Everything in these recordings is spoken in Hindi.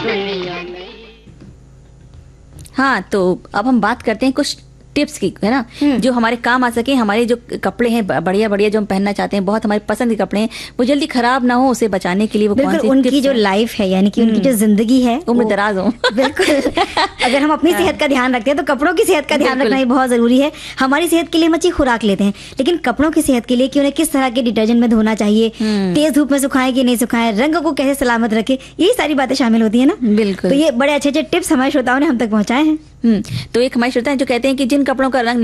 दुनिया में। हाँ, तो अब हम बात करते हैं कुछ टिप्स की, है ना, जो हमारे काम आ सके। हमारे जो कपड़े हैं बढ़िया बढ़िया जो हम पहनना चाहते हैं, बहुत हमारे पसंद के कपड़े हैं, वो जल्दी खराब ना हो, उसे बचाने के लिए वो कौन सी उनकी जो लाइफ है, यानी कि उनकी जो जिंदगी है, उम्र दराज हो। बिल्कुल। अगर हम अपनी सेहत का ध्यान रखते हैं तो कपड़ों की सेहत का ध्यान रखना ही बहुत जरूरी है। हमारी सेहत के लिए हम अच्छी खुराक लेते हैं, लेकिन कपड़ों की सेहत के लिए कि उन्हें किस तरह के डिटर्जेंट में धोना चाहिए, तेज धूप में सुखाएं कि नहीं सुखाएं, रंग को कैसे सलामत रखें, यही सारी बातें शामिल होती है ना। बिल्कुल। तो ये बड़े अच्छे अच्छे टिप्स हमारे श्रोताओं ने हम तक पहुंचाए हैं। तो एक हमारे श्रोता है जो कहते हैं कि जिन कपड़ों का रंग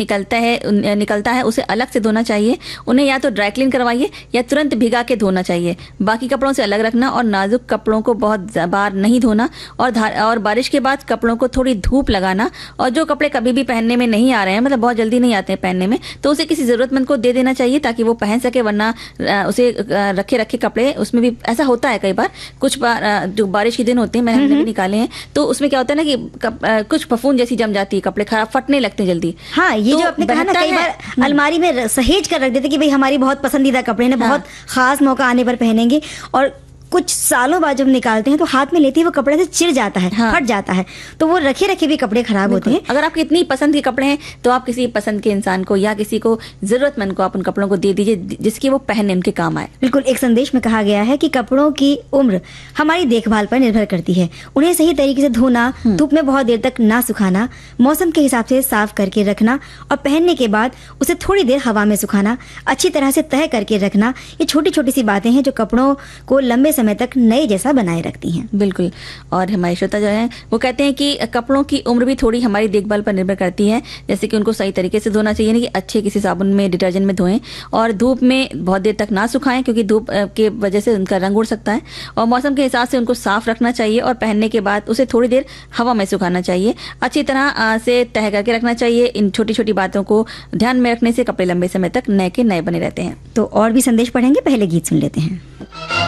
निकलता है उसे अलग से धोना चाहिए। उन्हें या तो ड्राई क्लीन करवाइए या तुरंत भिगा के धोना चाहिए। बाकी कपड़ों से अलग रखना और नाजुक कपड़ों को बहुत बार नहीं धोना, और बारिश के बाद कपड़ों को थोड़ी धूप लगाना। और जो कपड़े कभी भी पहनने में नहीं आ रहे हैं, मतलब बहुत जल्दी नहीं आते हैं पहनने में, तो उसे किसी जरूरतमंद को दे देना चाहिए ताकि वो पहन सके, वरना उसे रखे कपड़े, उसमें भी ऐसा होता है कई बार, कुछ बार जो बारिश के दिन होते हैं, मैंने भी निकाले हैं, तो उसमें क्या होता है ना कि कुछ फफूंद जैसी जम जाती है, कपड़े खराब फटने लगते हैं जल्दी। हाँ, ये तो जो आपने कहा ना, कई बार अलमारी में सहेज कर रख देते कि भाई हमारी बहुत पसंदीदा कपड़े ने बहुत खास मौका आने पर पहनेंगे, और कुछ सालों बाद जब निकालते हैं तो हाथ में लेते ही वो कपड़े से चिर जाता है, फट जाता है, तो वो रखे रखे भी कपड़े खराब होते हैं। अगर आपके इतनी पसंद के कपड़े हैं तो आप किसी पसंद के इंसान को या किसी को जरूरतमंद को आप उन कपड़ों को दे दीजिए जिसकी वो पहनने उनके काम आए। बिल्कुल। एक संदेश में कहा गया है कि कपड़ों की उम्र हमारी देखभाल पर निर्भर करती है। उन्हें सही तरीके से धोना, धूप में बहुत देर तक ना सुखाना, मौसम के हिसाब से साफ करके रखना और पहनने के बाद उसे थोड़ी देर हवा में सुखाना, अच्छी तरह से तह करके रखना, ये छोटी छोटी सी बातें हैं जो कपड़ों को लंबे समय तक नए जैसा बनाए रखती हैं। बिल्कुल। और हमारे श्रोता जो है वो कहते हैं कि कपड़ों की उम्र भी थोड़ी हमारी देखभाल पर निर्भर करती है, जैसे कि उनको सही तरीके से धोना चाहिए, कि अच्छे किसी साबुन में, डिटर्जेंट में धोएं, और धूप में बहुत देर तक ना सुखाएं क्योंकि धूप के वजह से उनका रंग उड़ सकता है, और मौसम के हिसाब से उनको साफ रखना चाहिए, और पहनने के बाद उसे थोड़ी देर हवा में सुखाना चाहिए, अच्छी तरह से तह करके रखना चाहिए। इन छोटी छोटी बातों को ध्यान में रखने से कपड़े लंबे समय तक नए के नए बने रहते हैं। तो और भी संदेश पढ़ेंगे, पहले गीत सुन लेते हैं।